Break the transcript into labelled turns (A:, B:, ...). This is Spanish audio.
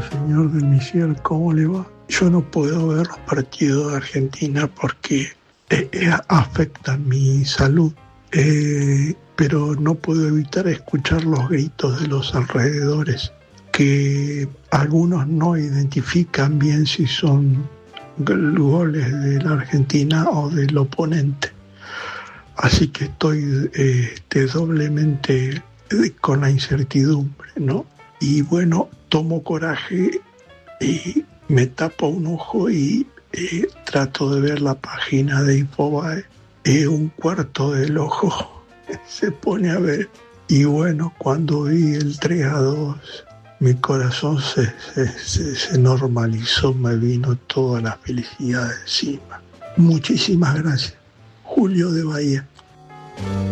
A: señor del Misier, ¿cómo le va? Yo no puedo ver los partidos de Argentina porque afectan mi salud, pero no puedo evitar escuchar los gritos de los alrededores, que algunos no identifican bien si son goles de la Argentina o del oponente. Así que estoy doblemente con la incertidumbre, ¿no? Y bueno, tomo coraje y me tapo un ojo y trato de ver la página de Infobae. Un cuarto del ojo se pone a ver. Y bueno, cuando vi el 3-2, mi corazón se normalizó, me vino toda la felicidad encima. Muchísimas gracias. Julio de Bahía.